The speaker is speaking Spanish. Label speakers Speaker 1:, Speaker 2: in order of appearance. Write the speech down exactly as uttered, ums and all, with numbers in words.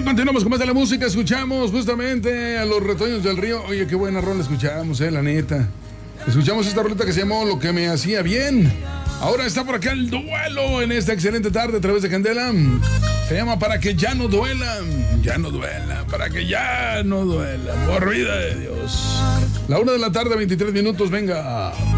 Speaker 1: continuamos con más de la música. Escuchamos justamente a los Retoños del Río. Oye, qué buena rola escuchamos, eh, la neta. Escuchamos esta rolita que se llamó Lo que me hacía bien. Ahora está por acá el duelo en esta excelente tarde a través de Candela. Se llama Para que ya no duela. Ya no duela. Para que ya no duela. Por vida de Dios. La una de la tarde, veintitrés minutos. Venga.